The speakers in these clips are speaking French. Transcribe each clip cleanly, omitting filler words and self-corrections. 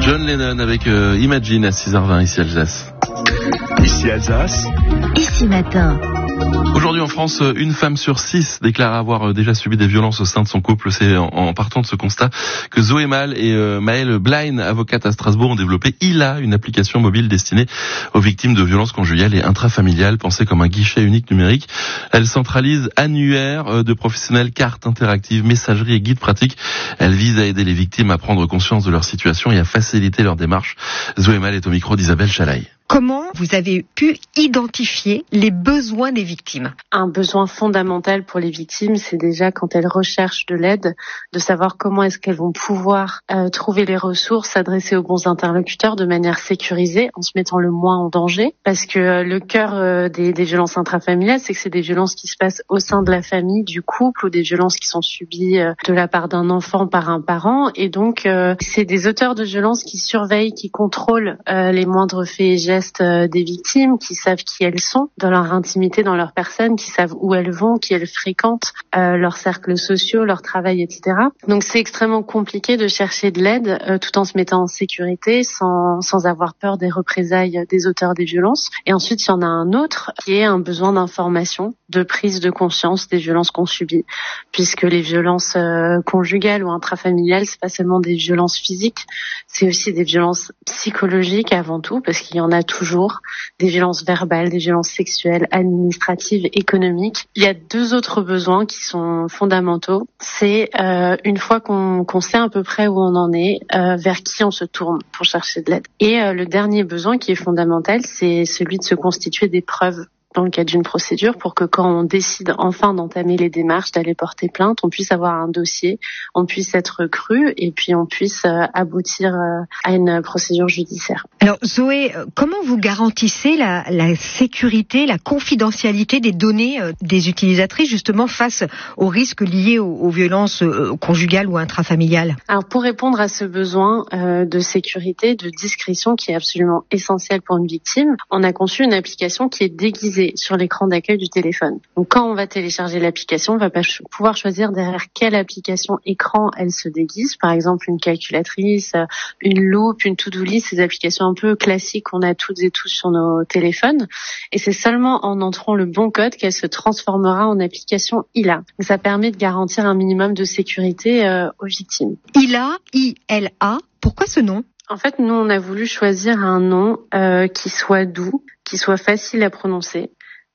John Lennon avec Imagine à 6h20 ici Alsace. Ici Alsace. Ici Matin. Aujourd'hui en France, une femme sur 6 déclare avoir déjà subi des violences au sein de son couple. C'est en partant de ce constat que Zoé Mal et Maëlle Blein, avocates à Strasbourg, ont développé ILA, une application mobile destinée aux victimes de violences conjugales et intrafamiliales, pensée comme un guichet unique numérique. Elle centralise annuaires de professionnels, cartes interactives, messagerie et guides pratiques. Elle vise à aider les victimes à prendre conscience de leur situation et à faciliter leur démarche. Zoé Mal est au micro d'Isabelle Chalaï. Comment vous avez pu identifier les besoins des victimes ? Un besoin fondamental pour les victimes, c'est déjà quand elles recherchent de l'aide, de savoir comment est-ce qu'elles vont pouvoir trouver les ressources, s'adresser aux bons interlocuteurs de manière sécurisée, en se mettant le moins en danger. Parce que le cœur des violences intrafamiliales, c'est que c'est des violences qui se passent au sein de la famille, du couple, ou des violences qui sont subies de la part d'un enfant par un parent. Et donc, c'est des auteurs de violences qui surveillent, qui contrôlent les moindres faits et gestes des victimes, qui savent qui elles sont dans leur intimité, dans leur personne, qui savent où elles vont, qui elles fréquentent, leurs cercles sociaux, leur travail, etc. Donc c'est extrêmement compliqué de chercher de l'aide tout en se mettant en sécurité, sans avoir peur des représailles des auteurs des violences. Et ensuite, il y en a un autre qui est un besoin d'information, de prise de conscience des violences qu'on subit, puisque les violences conjugales ou intrafamiliales, c'est pas seulement des violences physiques, c'est aussi des violences psychologiques avant tout, parce qu'il y en a toujours, des violences verbales, des violences sexuelles, administratives, économiques. Il y a deux autres besoins qui sont fondamentaux. C'est une fois qu'on sait à peu près où on en est, vers qui on se tourne pour chercher de l'aide. Et le dernier besoin qui est fondamental, c'est celui de se constituer des preuves dans le cadre d'une procédure pour que quand on décide enfin d'entamer les démarches, d'aller porter plainte, on puisse avoir un dossier, on puisse être cru et puis on puisse aboutir à une procédure judiciaire. Alors Zoé, comment vous garantissez la sécurité, la confidentialité des données des utilisatrices justement face aux risques liés aux violences conjugales ou intrafamiliales ? Alors pour répondre à ce besoin de sécurité, de discrétion qui est absolument essentiel pour une victime, on a conçu une application qui est déguisée sur l'écran d'accueil du téléphone. Donc quand on va télécharger l'application, on va pouvoir choisir derrière quelle application écran elle se déguise. Par exemple, une calculatrice, une loupe, une to-do list, ces applications un peu classiques qu'on a toutes et tous sur nos téléphones. Et c'est seulement en entrant le bon code qu'elle se transformera en application ILA. Donc ça permet de garantir un minimum de sécurité aux victimes. ILA, I-L-A, pourquoi ce nom ? En fait, nous, on a voulu choisir un nom qui soit doux, qui soit facile à prononcer,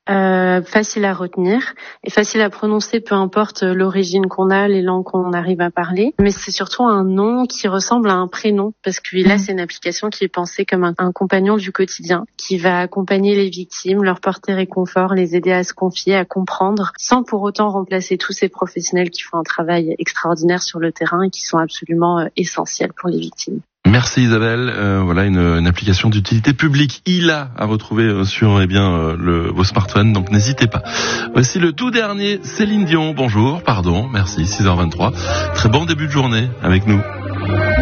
facile à retenir et facile à prononcer, peu importe l'origine qu'on a, les langues qu'on arrive à parler. Mais c'est surtout un nom qui ressemble à un prénom, parce que là, c'est une application qui est pensée comme un compagnon du quotidien, qui va accompagner les victimes, leur porter réconfort, les aider à se confier, à comprendre, sans pour autant remplacer tous ces professionnels qui font un travail extraordinaire sur le terrain et qui sont absolument essentiels pour les victimes. Merci Isabelle. Voilà une application d'utilité publique ILA à retrouver sur vos smartphones, donc n'hésitez pas. Voici le tout dernier, Céline Dion. Bonjour, merci, 6h23. Très bon début de journée avec nous.